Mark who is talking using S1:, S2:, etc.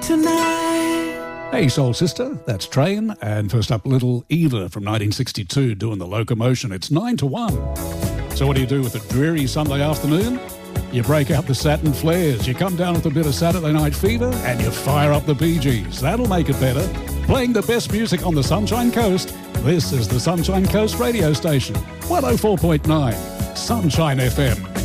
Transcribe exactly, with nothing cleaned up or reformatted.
S1: tonight.
S2: Hey, Soul Sister, that's Train. And first up, Little Eva from nineteen sixty-two doing the locomotion. It's nine to one. So what do you do with a dreary Sunday afternoon? You break out the satin flares, you come down with a bit of Saturday Night Fever, and you fire up the Bee Gees. That'll make it better. Playing the best music on the Sunshine Coast, this is the Sunshine Coast radio station. one oh four point nine, Sunshine F M.